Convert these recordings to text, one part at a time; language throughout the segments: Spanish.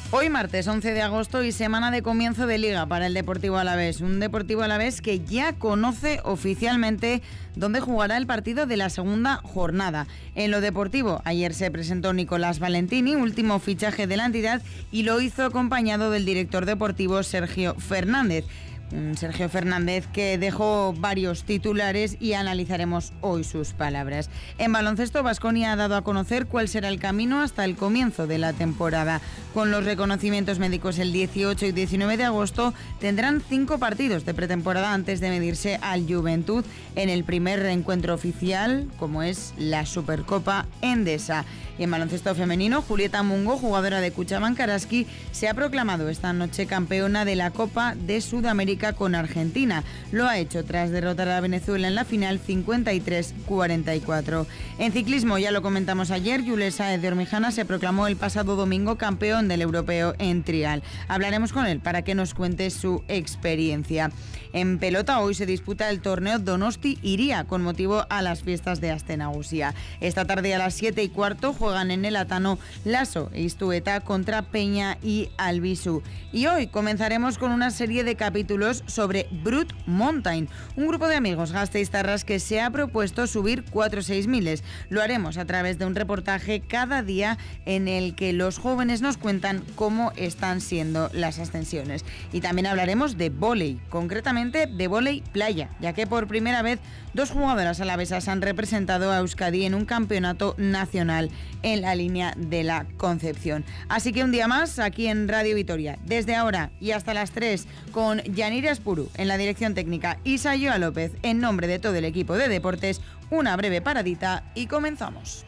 Hoy martes 11 de agosto y semana de comienzo de Liga para el Deportivo Alavés. Un Deportivo Alavés que ya conoce oficialmente dónde jugará el partido de la segunda jornada. En lo deportivo, ayer se presentó Nicolás Valentini, último fichaje de la entidad, y lo hizo acompañado del director deportivo Sergio Fernández. Sergio Fernández que dejó varios titulares y analizaremos hoy sus palabras. En baloncesto, Baskonia ha dado a conocer cuál será el camino hasta el comienzo de la temporada. Con los reconocimientos médicos el 18 y 19 de agosto tendrán 5 partidos de pretemporada antes de medirse al Juventud en el primer reencuentro oficial, como es la Supercopa Endesa. Y en baloncesto femenino, Julieta Mungo, jugadora de Cuchabank Araski, se ha proclamado esta noche campeona de la Copa de Sudamérica con Argentina. Lo ha hecho tras derrotar a Venezuela en la final 53-44. En ciclismo, ya lo comentamos ayer, Jules Sáez de Ormijana se proclamó el pasado domingo campeón del europeo en trial. Hablaremos con él para que nos cuente su experiencia. En pelota, hoy se disputa el torneo Donosti Iría con motivo a las fiestas de Aste Nagusia. Esta tarde a las 7:15 juegan en el Atano Lasso e Iztueta contra Peña y Albisu. Y hoy comenzaremos con una serie de capítulos sobre Brut Mountain, un grupo de amigos gasteiztarras que se ha propuesto subir 4 6000. Lo haremos a través de un reportaje cada día en el que los jóvenes nos cuentan cómo están siendo las ascensiones. Y también hablaremos de vóley, concretamente de vóley playa, ya que por primera vez 2 jugadoras alavesas han representado a Euskadi en un campeonato nacional en la línea de la Concepción. Así que un día más aquí en Radio Vitoria, desde ahora y hasta las 3, con Yanira Espuru en la dirección técnica y Sayoa López en nombre de todo el equipo de deportes, una breve paradita y comenzamos.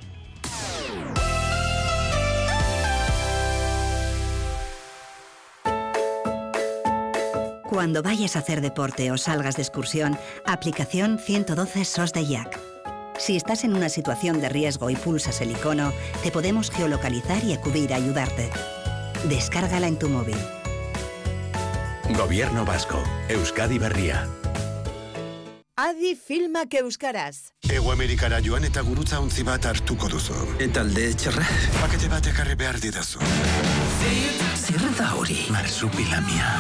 Cuando vayas a hacer deporte o salgas de excursión, aplicación 112 SOS de IAC. Si estás en una situación de riesgo y pulsas el icono, te podemos geolocalizar y acudir a ayudarte. Descárgala en tu móvil. Gobierno vasco, Euskadi berria. Adi filmak euskaraz. Ego Amerikara joan eta gurutza ontzi bat hartuko duzu. Eta alde txerra? Pakete bat ekarri behar didazu. Zer da hori? Marsupilamia.